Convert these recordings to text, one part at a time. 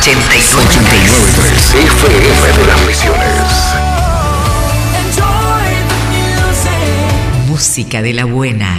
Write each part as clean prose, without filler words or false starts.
89.3 FM de las Misiones. Música de la buena.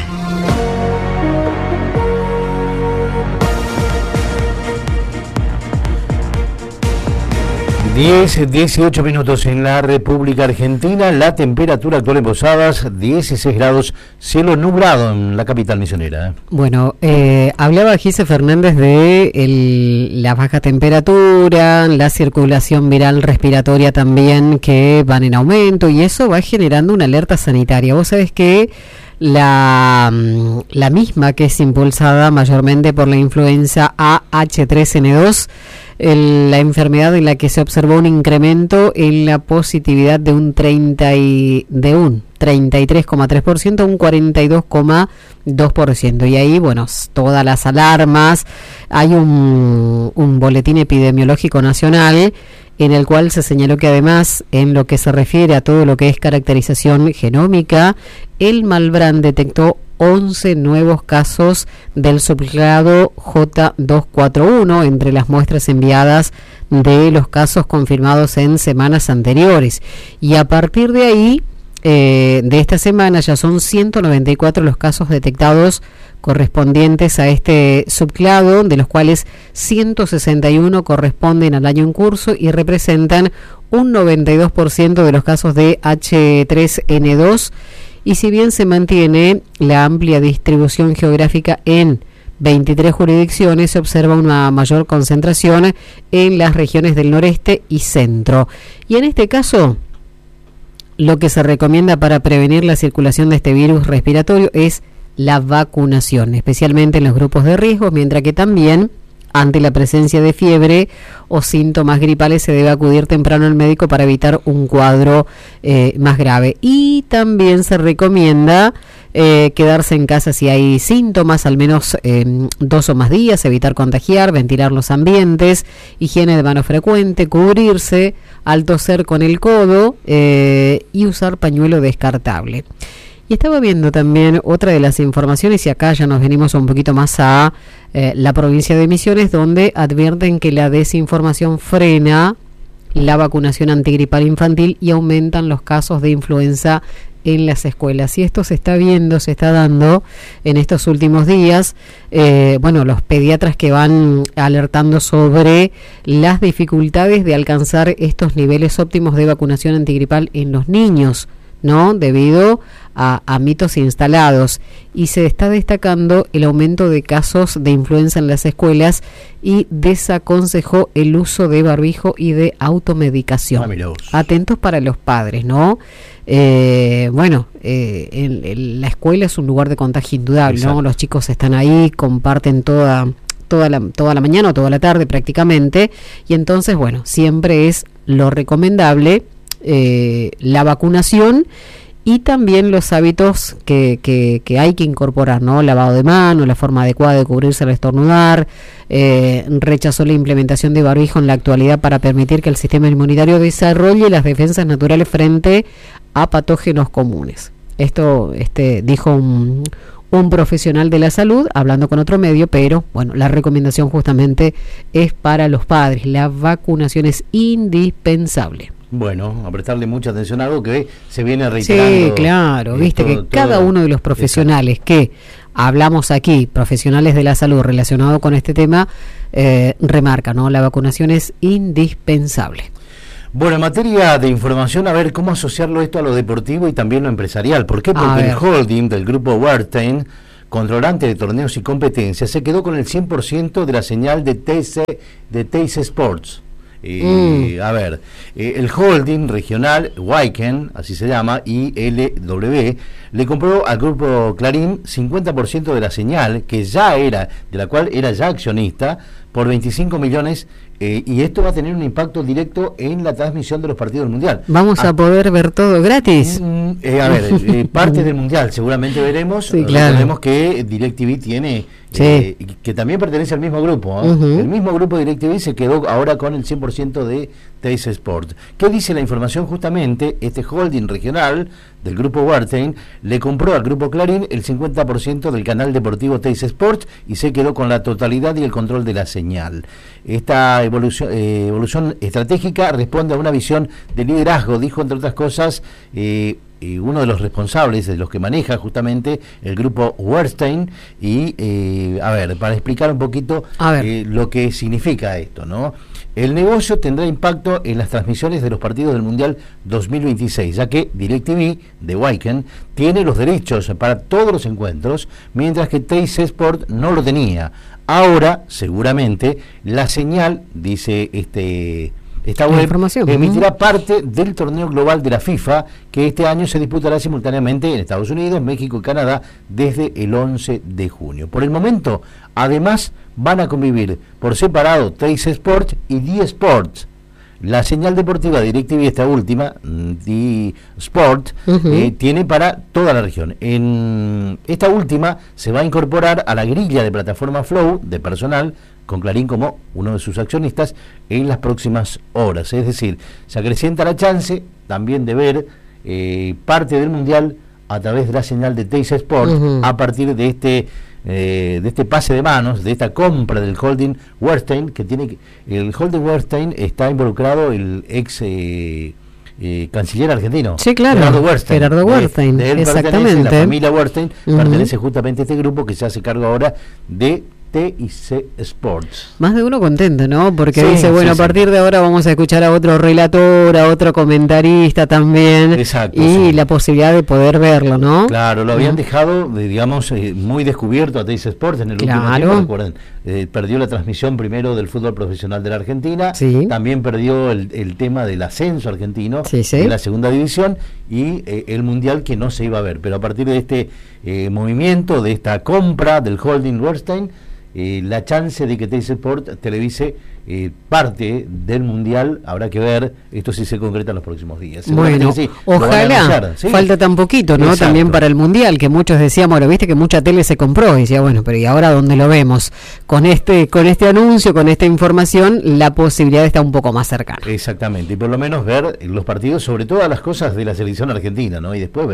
18 minutos en la República Argentina. La temperatura actual en Posadas, 16 grados, cielo nublado en la capital misionera. Bueno, hablaba Gise Fernández de la baja temperatura, la circulación viral respiratoria también, que van en aumento, y eso va generando una alerta sanitaria. Vos sabés que la misma, que es impulsada mayormente por la influenza AH3N2, la enfermedad en la que se observó un incremento en la positividad de un 33,3% a un 42,2%. Y ahí, bueno, todas las alarmas. Hay un boletín epidemiológico nacional en el cual se señaló que además, en lo que se refiere a todo lo que es caracterización genómica, el Malbrán detectó 11 nuevos casos del subclado J241 entre las muestras enviadas de los casos confirmados en semanas anteriores. Y a partir de ahí, de esta semana, ya son 194 los casos detectados correspondientes a este subclado, de los cuales 161 corresponden al año en curso y representan un 92% de los casos de H3N2. Y si bien se mantiene la amplia distribución geográfica en 23 jurisdicciones, se observa una mayor concentración en las regiones del noreste y centro. Y en este caso, lo que se recomienda para prevenir la circulación de este virus respiratorio es la vacunación, especialmente en los grupos de riesgo, mientras que también, ante la presencia de fiebre o síntomas gripales, se debe acudir temprano al médico para evitar un cuadro más grave. Y también se recomienda quedarse en casa si hay síntomas, al menos 2 o más días, evitar contagiar, ventilar los ambientes, higiene de mano frecuente, cubrirse al toser con el codo y usar pañuelo descartable. Y estaba viendo también otra de las informaciones, y acá ya nos venimos un poquito más a la provincia de Misiones, donde advierten que la desinformación frena la vacunación antigripal infantil y aumentan los casos de influenza en las escuelas. Y esto se está viendo, se está dando en estos últimos días. Bueno, los pediatras que van alertando sobre las dificultades de alcanzar estos niveles óptimos de vacunación antigripal en los niños, ¿no? Debido a mitos instalados, y se está destacando el aumento de casos de influenza en las escuelas, y desaconsejó el uso de barbijo y de automedicación. Atentos para los padres, ¿no? Bueno, la escuela es un lugar de contagio indudable, ¿no? Los chicos están ahí, comparten toda la mañana o toda la tarde prácticamente, y entonces, bueno, siempre es lo recomendable la vacunación, y también los hábitos que hay que incorporar, ¿no? Lavado de manos, la forma adecuada de cubrirse al estornudar. Rechazó la implementación de barbijo en la actualidad para permitir que el sistema inmunitario desarrolle las defensas naturales frente a patógenos comunes. Esto dijo un profesional de la salud hablando con otro medio, pero bueno, la recomendación justamente es para los padres. La vacunación es indispensable. Bueno, a prestarle mucha atención a algo que se viene reiterando. Sí, claro, viste que cada uno de los profesionales que hablamos aquí, profesionales de la salud relacionados con este tema, remarca, ¿no? La vacunación es indispensable. Bueno, en materia de información, a ver cómo asociarlo esto a lo deportivo y también lo empresarial. ¿Por qué? Porque el holding del grupo Wertheim, controlante de torneos y competencias, se quedó con el 100% de la señal de TIC Sports. A ver, el holding regional Wyken, así se llama, ILW, le compró al grupo Clarín 50% de la señal, que ya era, de la cual era ya accionista, por 25 millones, y esto va a tener un impacto directo en la transmisión de los partidos del Mundial. ¿Vamos a poder ver todo gratis? A ver, parte del Mundial seguramente veremos. Sí, claro. Recordemos que DirecTV tiene, que también pertenece al mismo grupo, ¿eh? El mismo grupo DirecTV se quedó ahora con el 100% Teis Sport. ¿Qué dice la información? Justamente este holding regional del grupo Wertheim le compró al grupo Clarín el 50% del canal deportivo Teis Sport y se quedó con la totalidad y el control de la señal. Esta evolución estratégica responde a una visión de liderazgo, dijo entre otras cosas uno de los responsables, de los que maneja justamente el grupo Wertheim, y a ver, para explicar un poquito lo que significa esto, ¿no? El negocio tendrá impacto en las transmisiones de los partidos del Mundial 2026, ya que DirecTV de Wyken tiene los derechos para todos los encuentros, mientras que Teis Sport no lo tenía. Ahora, seguramente, la señal, dice esta web, emitirá parte del torneo global de la FIFA, que este año se disputará simultáneamente en Estados Unidos, México y Canadá desde el 11 de junio. Por el momento, además, van a convivir por separado Teis Sport y D-Sports. La señal deportiva de DirecTV, esta última, D-Sport, tiene para toda la región. En esta última se va a incorporar a la grilla de plataforma Flow de personal, con Clarín como uno de sus accionistas, en las próximas horas. Es decir, se acrecienta la chance también de ver parte del Mundial a través de la señal de Teis Sport a partir de este pase de manos, de esta compra del holding Wertheim, que tiene el holding Wertheim está involucrado el ex canciller argentino. Sí, claro. Gerardo Wertheim. De él exactamente. La familia Wertheim pertenece justamente a este grupo que se hace cargo ahora de TIC Sports. Más de uno contento, ¿no? Porque dice, bueno, a partir de ahora vamos a escuchar a otro relator, a otro comentarista también. Exacto. Y la posibilidad de poder verlo, ¿no? Claro, lo habían dejado, digamos, muy descubierto a TIC Sports en el último tiempo. Recuerden, perdió la transmisión primero del fútbol profesional de la Argentina, también perdió el tema del ascenso argentino de la segunda división y el mundial que no se iba a ver. Pero a partir de este movimiento, de esta compra del holding Wertheim, la chance de que Teis Sport televise parte del mundial, habrá que ver, esto sí se concreta en los próximos días. Bueno, ojalá, falta tan poquito, ¿no? Exacto. También para el mundial, que muchos decíamos, lo viste que mucha tele se compró, y decía, bueno, pero ¿y ahora dónde lo vemos? Con este anuncio, con esta información, la posibilidad está un poco más cercana. Exactamente, y por lo menos ver los partidos, sobre todas las cosas de la selección argentina, ¿no? Y después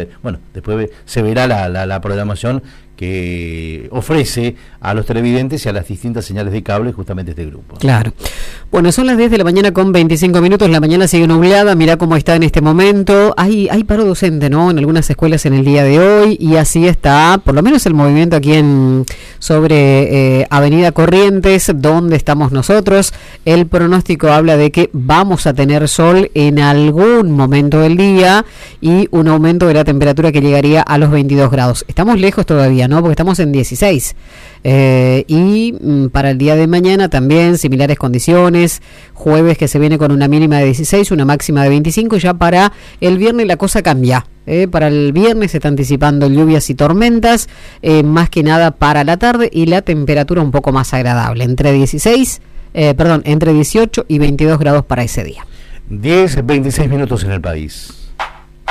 se verá la programación que ofrece a los televidentes y a las distintas señales de cable justamente este grupo. Claro. Bueno, son las 10 de la mañana con 25 minutos, la mañana sigue nublada, mirá cómo está en este momento, hay paro docente, ¿no? En algunas escuelas en el día de hoy, y así está, por lo menos el movimiento aquí sobre Avenida Corrientes, donde estamos nosotros. El pronóstico habla de que vamos a tener sol en algún momento del día y un aumento de la temperatura que llegaría a los 22 grados. Estamos lejos todavía, ¿no? Porque estamos en 16. Y para el día de mañana también similares condiciones, jueves que se viene con una mínima de 16, una máxima de 25, ya para el viernes la cosa cambia. Para el viernes se está anticipando lluvias y tormentas, más que nada para la tarde, y la temperatura un poco más agradable, entre 18 y 22 grados para ese día. 10, 26 minutos en el país.